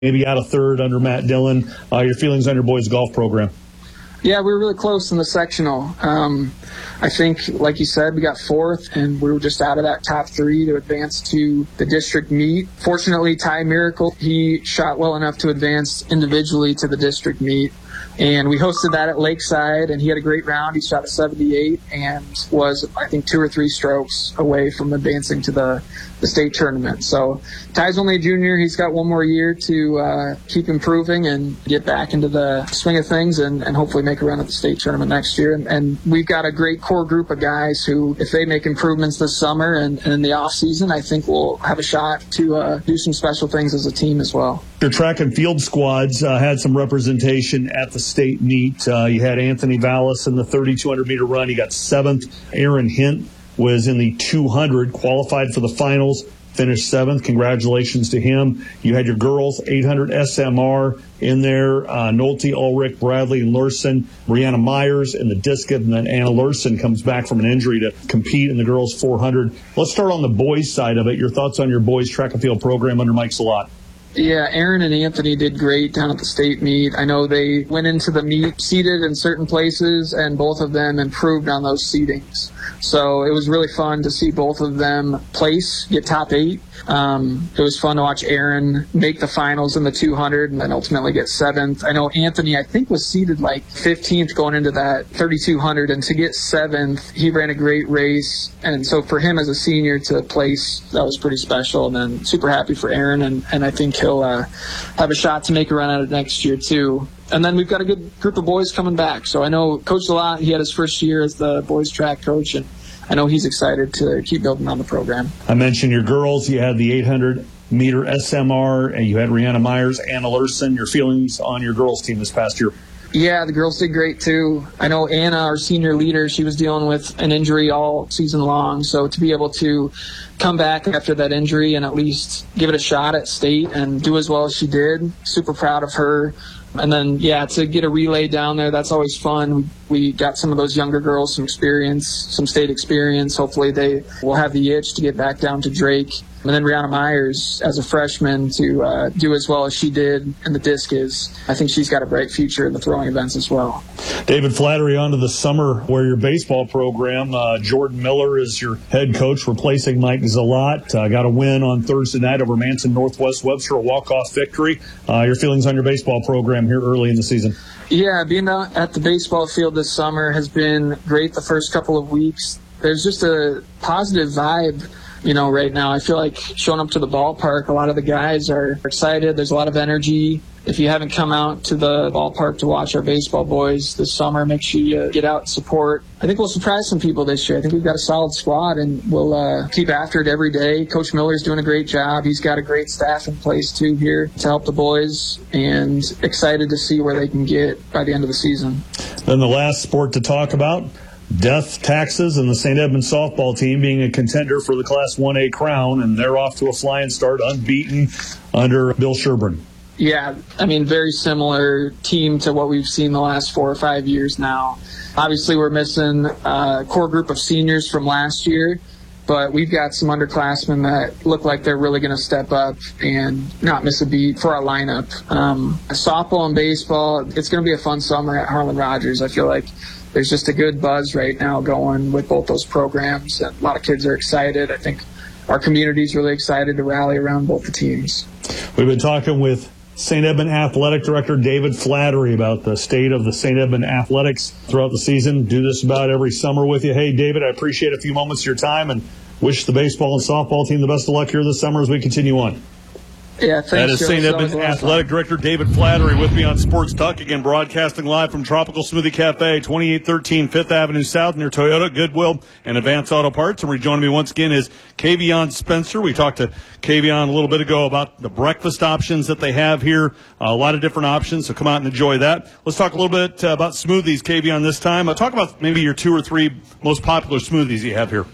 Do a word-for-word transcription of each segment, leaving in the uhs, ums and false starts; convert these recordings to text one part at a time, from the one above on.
maybe out of third under Matt Dillon. Uh, your feelings on your boys' golf program? Yeah, we were really close in the sectional. Um, I think, like you said, we got fourth, and we were just out of that top three to advance to the district meet. Fortunately, Ty Miracle, he shot well enough to advance individually to the district meet. And we hosted that at Lakeside, and he had a great round. He shot a seventy-eight and was, I think, two or three strokes away from advancing to the, the state tournament. So Ty's only a junior. He's got one more year to uh, keep improving and get back into the swing of things and, and hopefully make a run at the state tournament next year. And, and we've got a great core group of guys who, if they make improvements this summer and, and in the off season, I think we'll have a shot to uh, do some special things as a team as well. Your track and field squads uh, had some representation at the state meet. Uh, you had Anthony Vallis in the thirty-two hundred meter run. He got seventh. Aaron Hint was in the two hundred, qualified for the finals, finished seventh. Congratulations to him. You had your girls eight hundred S M R in there. Uh, Nolte, Ulrich, Bradley, and Lurson. Brianna Myers in the discus, and then Anna Lurson comes back from an injury to compete in the girls four hundred. Let's start on the boys' side of it. Your thoughts on your boys' track and field program under Mike Salat? Yeah, Aaron and Anthony did great down at the state meet. I know they went into the meet seated in certain places, and both of them improved on those seedings. So it was really fun to see both of them place, get top eight. Um, it was fun to watch Aaron make the finals in the two hundred and then ultimately get seventh. I know Anthony, I think, was seeded like fifteenth going into that thirty-two hundred, and to get seventh, he ran a great race. And so for him as a senior to place, that was pretty special. And then super happy for Aaron, and, and I think he'll uh, have a shot to make a run at it next year too. And then we've got a good group of boys coming back. So I know Coach Salat, he had his first year as the boys track coach, and I know he's excited to keep building on the program. I mentioned your girls. You had the eight hundred meter S M R, and you had Brianna Myers, Anna Lurson. Your feelings on your girls team this past year? Yeah, the girls did great too. I know Anna, our senior leader, she was dealing with an injury all season long. So to be able to come back after that injury and at least give it a shot at state and do as well as she did, super proud of her. And then, yeah, to get a relay down there, that's always fun. We, we got some of those younger girls some experience, some state experience. Hopefully they will have the itch to get back down to Drake. And then Brianna Myers, as a freshman, to uh, do as well as she did in the discus. I think she's got a bright future in the throwing events as well. David Flattery, on to the summer where your baseball program. Uh, Jordan Miller is your head coach, replacing Mike Zalat. Uh, got a win on Thursday night over Manson Northwest Webster, a walk-off victory. Uh, your feelings on your baseball program here early in the season? Yeah, being out at the baseball field this summer has been great the first couple of weeks. There's just a positive vibe, you know, right now. I feel like showing up to the ballpark, a lot of the guys are excited. There's a lot of energy. If you haven't come out to the ballpark to watch our baseball boys this summer, make sure you get out and support. I think we'll surprise some people this year. I think we've got a solid squad, and we'll uh, keep after it every day. Coach Miller's doing a great job. He's got a great staff in place, too, here to help the boys, and excited to see where they can get by the end of the season. Then the last sport to talk about, death taxes, and the Saint Edmunds softball team being a contender for the Class one A crown, and they're off to a flying start, unbeaten under Bill Sherburne. Yeah, I mean, very similar team to what we've seen the last four or five years now. Obviously, we're missing a core group of seniors from last year, but we've got some underclassmen that look like they're really going to step up and not miss a beat for our lineup. Um, softball and baseball, it's going to be a fun summer at Harlan Rogers. I feel like there's just a good buzz right now going with both those programs, and a lot of kids are excited. I think our community's really excited to rally around both the teams. We've been talking with Saint Edmund Athletic Director David Flattery about the state of the Saint Edmund Athletics throughout the season. Do this about every summer with you. Hey, David, I appreciate a few moments of your time and wish the baseball and softball team the best of luck here this summer as we continue on. Yeah, thanks, that is Saint Edmund Athletic Director David Flattery with me on Sports Talk, again broadcasting live from Tropical Smoothie Cafe, twenty-eight thirteen Fifth Avenue South near Toyota, Goodwill, and Advance Auto Parts. And rejoining me once again is Kavion Spencer. We talked to Kavion a little bit ago about the breakfast options that they have here, uh, a lot of different options, so come out and enjoy that. Let's talk a little bit uh, about smoothies, Kavion, this time. Uh, talk about maybe your two or three most popular smoothies you have here.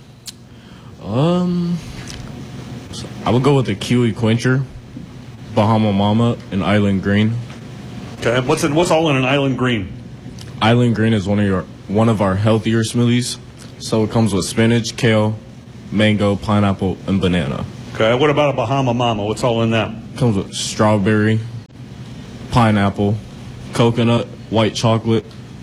Um, I would go with the Kiwi Quencher, Bahama Mama, and Island Green. Okay, what's in, what's all in an Island Green? Island Green is one of your one of our healthier smoothies. So it comes with spinach, kale, mango, pineapple, and banana. Okay, what about a Bahama Mama? What's all in that? Comes with strawberry, pineapple, coconut, white chocolate.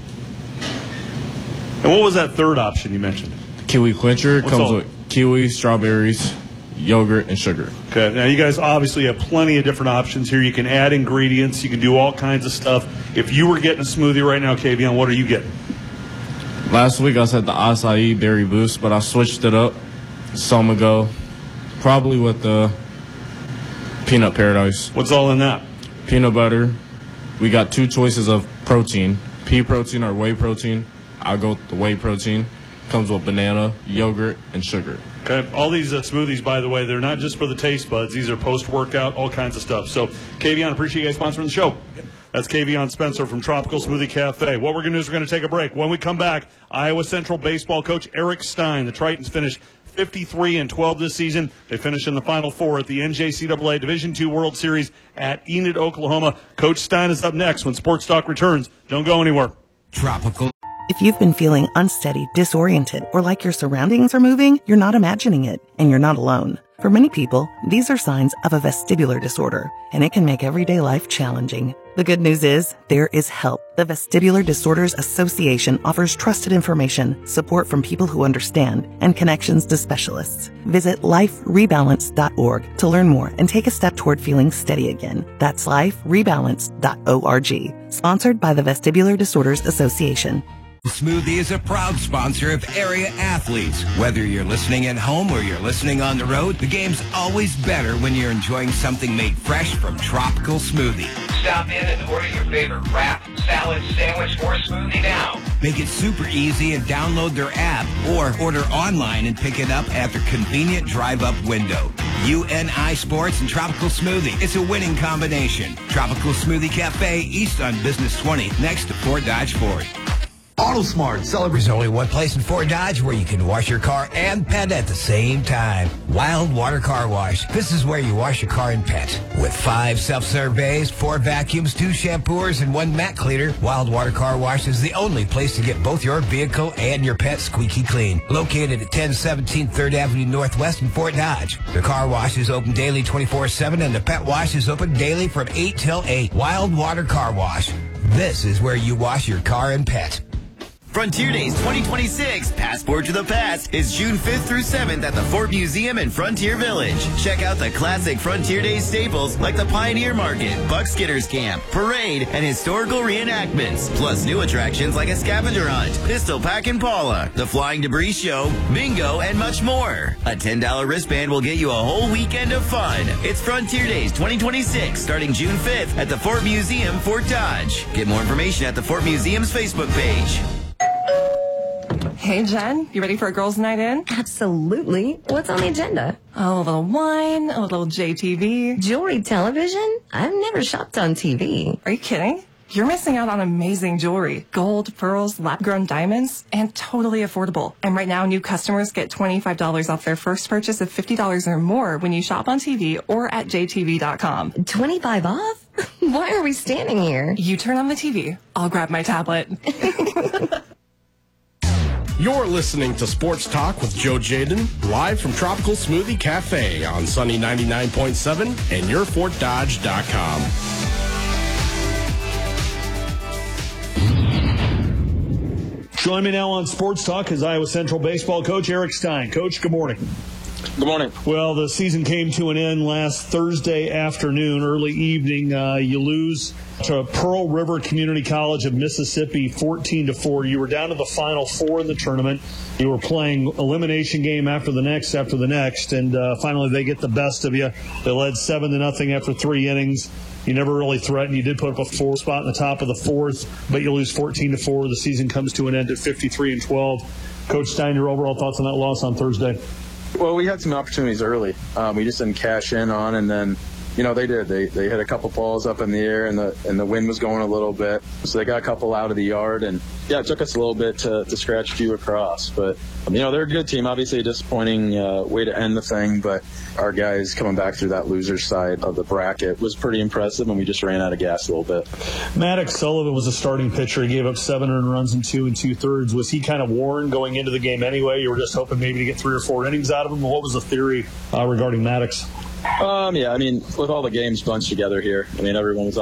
And what was that third option you mentioned? Kiwi Quencher What's comes all- with kiwi, strawberries, yogurt, and sugar. Okay, now you guys obviously have plenty of different options here. You can add ingredients. You can do all kinds of stuff. If you were getting a smoothie right now, Kavion, what are you getting? Last week I said the acai berry boost, but I switched it up. So I'm going to go probably with the peanut paradise. What's all in that? Peanut butter. We got two choices of protein, pea protein or whey protein. I'll go with the whey protein. Comes with banana, yogurt, and sugar. Okay, all these uh, smoothies, by the way, they're not just for the taste buds. These are post-workout, all kinds of stuff. So, Kavion, appreciate you guys sponsoring the show. That's Kavion Spencer from Tropical Smoothie Cafe. What we're going to do is we're going to take a break. When we come back, Iowa Central baseball coach Eric Stein. The Tritons finished fifty-three and twelve this season. They finished in the Final Four at the N J C A A Division two World Series at Enid, Oklahoma. Coach Stein is up next when Sports Talk returns. Don't go anywhere. Tropical. If you've been feeling unsteady, disoriented, or like your surroundings are moving, you're not imagining it, and you're not alone. For many people, these are signs of a vestibular disorder, and it can make everyday life challenging. The good news is, there is help. The Vestibular Disorders Association offers trusted information, support from people who understand, and connections to specialists. Visit life rebalance dot org to learn more and take a step toward feeling steady again. That's life rebalance dot org. Sponsored by the Vestibular Disorders Association. Smoothie is a proud sponsor of area athletes. Whether you're listening at home or you're listening on the road, the game's always better when you're enjoying something made fresh from Tropical Smoothie. Stop in and order your favorite wrap, salad, sandwich, or smoothie now. Make it super easy and download their app or order online and pick it up at their convenient drive-up window. U N I Sports and Tropical Smoothie. It's a winning combination. Tropical Smoothie Cafe, east on Business twenty, next to Fort Dodge Ford. AutoSmart celebrates only one place in Fort Dodge where you can wash your car and pet at the same time. Wild Water Car Wash. This is where you wash your car and pet. With five self-serve bays, four vacuums, two shampooers, and one mat cleaner, Wild Water Car Wash is the only place to get both your vehicle and your pet squeaky clean. Located at ten seventeen third Avenue Northwest in Fort Dodge. The car wash is open daily twenty-four seven and the pet wash is open daily from eight till eight. Wild Water Car Wash. This is where you wash your car and pet. Frontier Days twenty twenty-six, Passport to the Past, is June fifth through seventh at the Fort Museum in Frontier Village. Check out the classic Frontier Days staples like the Pioneer Market, Buckskitters Camp, Parade, and historical reenactments. Plus new attractions like a scavenger hunt, Pistol Pack and Paula, the Flying Debris Show, bingo, and much more. A ten dollar wristband will get you a whole weekend of fun. It's Frontier Days twenty twenty-six, starting June fifth at the Fort Museum, Fort Dodge. Get more information at the Fort Museum's Facebook page. Hey, Jen, you ready for a girls' night in? Absolutely. What's on the agenda? Oh, a little wine, a little J T V. Jewelry television? I've never shopped on T V. Are you kidding? You're missing out on amazing jewelry. Gold, pearls, lab-grown diamonds, and totally affordable. And right now, new customers get twenty-five dollars off their first purchase of fifty dollars or more when you shop on T V or at J T V dot com. twenty-five off? Why are we standing here? You turn on the T V. I'll grab my tablet. You're listening to Sports Talk with Joe Jaden, live from Tropical Smoothie Cafe on Sunny ninety-nine point seven and your fort dodge dot com. Join me now on Sports Talk is Iowa Central baseball coach Eric Stein. Coach, good morning. Good morning. Well, the season came to an end last Thursday afternoon, early evening. Uh, you lose to Pearl River Community College of Mississippi fourteen to four. You were down to the Final Four in the tournament. You were playing elimination game after the next after the next, and uh, finally they get the best of you. They led seven to nothing after three innings. You never really threatened. You did put up a four spot in the top of the fourth, but you lose fourteen to four. The season comes to an end at fifty-three and twelve. Coach Stein, your overall thoughts on that loss on Thursday? Well, we had some opportunities early. Um, we just didn't cash in on, and then, you know, they did. They they hit a couple balls up in the air, and the and the wind was going a little bit, so they got a couple out of the yard, and yeah, it took us a little bit to, to scratch a few across. But um, you know, they're a good team. Obviously, a disappointing uh, way to end the thing, but our guys coming back through that loser side of the bracket was pretty impressive, and we just ran out of gas a little bit. Maddox Sullivan was a starting pitcher. He gave up seven earned runs in two and two thirds. Was he kind of worn going into the game anyway? You were just hoping maybe to get three or four innings out of him. What was the theory uh, regarding Maddox? Um, yeah, I mean, with all the games bunched together here, I mean, everyone was